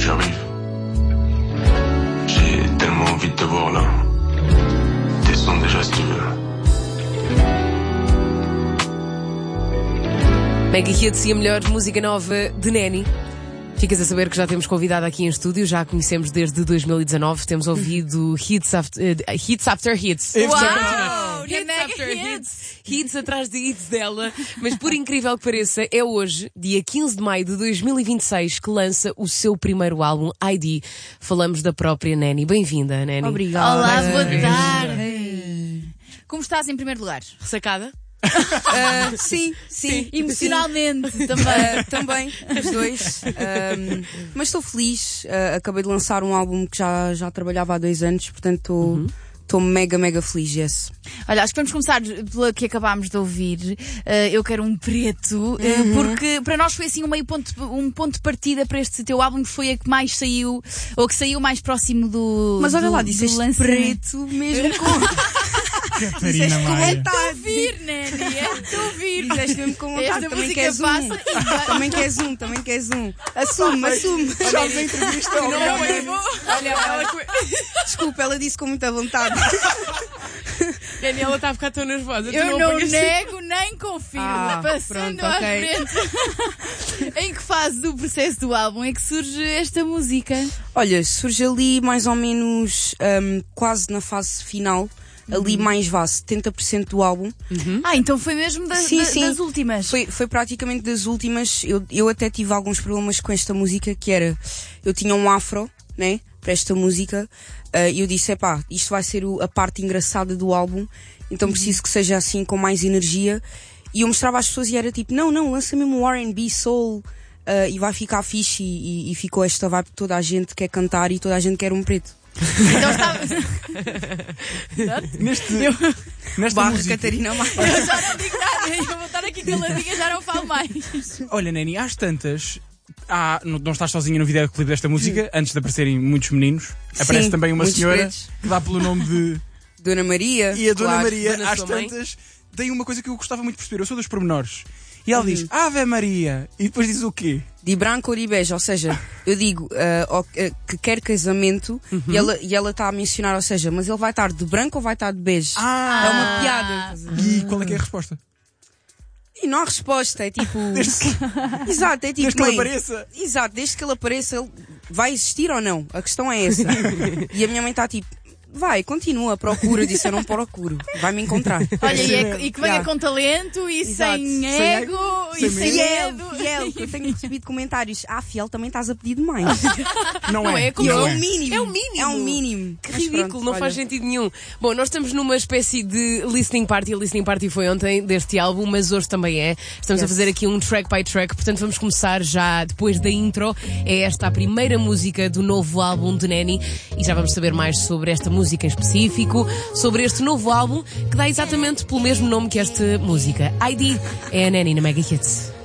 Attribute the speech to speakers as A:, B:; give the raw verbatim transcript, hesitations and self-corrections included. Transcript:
A: j'arrive. J'ai tellement envie de te voir là. Descends déjà si tu veux.
B: Mega Hits e a melhor música nova de Nanny. Ficas a saber que já temos convidado aqui em estúdio, já a conhecemos desde dois mil e dezanove, temos ouvido hits after, uh, hits, after hits.
C: Uau!
B: Hits after hits. Hits atrás de hits dela. Mas por incrível que pareça, é hoje, dia quinze de maio de dois mil e vinte e seis, que lança o seu primeiro álbum, I D. Falamos da própria Nanny. Bem-vinda, Nanny.
C: Obrigada.
D: Olá, boa tarde. Como estás em primeiro lugar?
B: Ressacada?
C: Uh, sim, sim.
D: Emocionalmente
C: sim.
D: também.
C: Uh, também, os dois. Um, mas estou feliz. Uh, acabei de lançar um álbum que já, já trabalhava há dois anos, portanto estou uhum. mega, mega feliz, yes.
D: Olha, acho que vamos começar pela que acabámos de ouvir. Uh, eu quero um preto, uh,
C: Uhum.
D: porque para nós foi assim um meio ponto, um ponto de partida para este teu álbum, que foi a que mais saiu, ou que saiu mais próximo do.
C: Mas olha
D: do,
C: lá,
D: do
C: disseste
D: lançamento.
C: preto mesmo com.
E: Catarina Maia.
D: É de ouvir, Nanny, é de ouvir.
C: Disseste mesmo com vontade.
D: Esta
C: Também
D: música
C: queres
D: passa
C: um.
D: e vai.
C: Também queres um, também queres um. Assume, assume.
E: Já a entrevista ao
B: Não,
E: Não,
B: é bom. Olha, ela,
C: Desculpa, ela disse com muita vontade.
B: Nanny, ela está a ficar tão nervosa. Tu
D: Eu não
B: apagas-
D: nego nem confirmo.
C: Ah,
D: Passando
C: pronto,
D: à
C: ok.
D: frente. Em que fase do processo do álbum é que surge esta música?
C: Olha, surge ali mais ou menos um, quase na fase final. Ali mais vá, setenta por cento do álbum.
D: Ah, então foi mesmo das,
C: Sim,
D: da-
C: sim.
D: das últimas.
C: Foi, foi praticamente das últimas. Eu, eu até tive alguns problemas com esta música, que era, eu tinha um afro, né, para esta música, uh, e eu disse, epá, isto vai ser o, a parte engraçada do álbum, então preciso que seja assim, com mais energia. E eu mostrava às pessoas e era tipo, não, não, lança mesmo o R and B, soul, uh, e vai ficar fixe, e, e, e ficou esta vibe que toda a gente quer cantar e toda a gente quer um preto.
D: Então estava.
E: Neste, nesta
C: Barra
E: música.
C: Catarina Maia.
D: Eu já não digo nada, eu vou estar aqui caladinha, já não falo mais.
E: Olha, Nanny, às tantas. Há, não, não estás sozinha no videoclipe desta música, antes de aparecerem muitos meninos. Aparece
C: Sim,
E: também uma
C: muitos
E: senhora
C: pretos.
E: que dá pelo nome de.
C: Dona Maria.
E: E a Dona
C: claro.
E: Maria,
B: Dona
E: às
B: sua mãe.
E: tantas, tem uma coisa que eu gostava muito de perceber. Eu sou dos pormenores. E ela diz Ave Maria. E depois diz o quê?
C: De branco ou de bege, ou seja, eu digo uh, ao- uh, que quer casamento e ela e ela está a mencionar, ou seja, mas ele vai estar de branco ou vai estar de bege?
E: Ah!
C: É uma piada.
E: E qual é que é a resposta?
C: E não há resposta, é tipo.
E: Desde que,
C: Exato, é tipo.
E: desde que ele
C: mãe,
E: apareça.
C: Exato, desde que ele apareça, ele vai existir ou não? A questão é essa. E a minha mãe está tipo, vai, continua, procura. Eu disse, eu não procuro, vai-me encontrar.
D: Olha, e, é- e que venha
C: Yeah.
D: com talento e
C: Exato.
D: sem
C: Sem
D: ego e
E: sem
D: sem
C: Fiel,
D: medo.
C: fiel, que eu tenho recebido comentários. Ah, fiel, também estás a pedir demais.
E: Não,
B: Não é,
E: é.
B: como
C: E
E: não
C: é
E: é.
C: o mínimo.
B: É o mínimo.
C: É o mínimo.
B: Que
C: Mas
B: ridículo,
C: pronto,
B: não
C: olha.
B: faz sentido nenhum. Bom, nós estamos numa espécie de listening party. A listening party foi ontem deste álbum, mas hoje também é. Estamos
C: Yes.
B: a fazer aqui um track by track, portanto vamos começar já depois da intro. É esta a primeira música do novo álbum de Nanny e já vamos saber mais sobre esta música em específico, sobre este novo álbum que dá exatamente pelo mesmo nome que esta música. I D é a Nanny na Mega Hits.